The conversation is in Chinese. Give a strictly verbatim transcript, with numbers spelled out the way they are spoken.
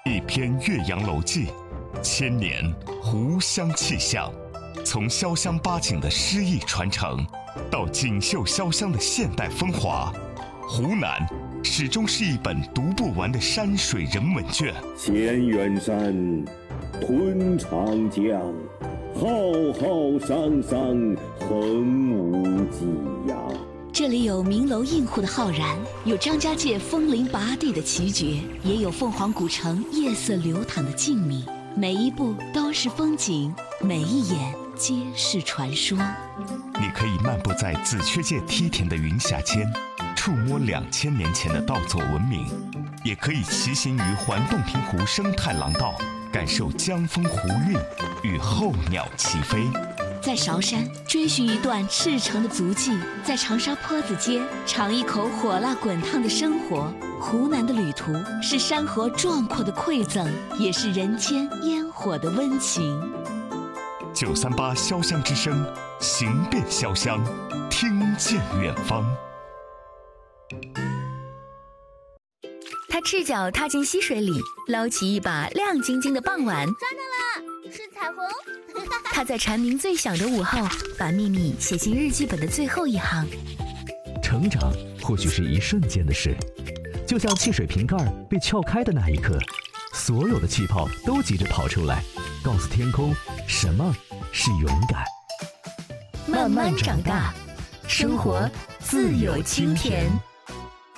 一篇《岳阳楼记》，千年湖湘气象。从潇湘八景的诗意传承，到锦绣潇湘的现代风华，湖南始终是一本读不完的山水人文卷。 千远山，吞长江，浩浩汤汤，横无际呀。 这里有名楼映户的浩然，有张家界风铃拔地的奇绝，也有凤凰古城夜色流淌的静谧。每一步都是风景，每一眼皆是传说。 你可以漫步在紫雀界梯田的云霞间，触摸两千年前的稻作文明；也可以骑行于环洞庭湖生态廊道，感受江风湖韵与候鸟齐飞。 在韶山追寻一段赤诚的足迹，在长沙坡子街尝一口火辣滚烫的生活。湖南的旅途是山河壮阔的馈赠，也是人间烟火的温情。 九三八潇湘之声，行遍潇湘，听见远方。 他赤脚踏进溪水里，捞起一把亮晶晶的傍晚。 抓到了，是彩虹。 他在蝉鸣最响的午后，把秘密写进日记本的最后一行。 成长或许是一瞬间的事，就像汽水瓶盖被撬开的那一刻，所有的气泡都急着跑出来，告诉天空什么是勇敢。 慢慢长大，生活自有清甜。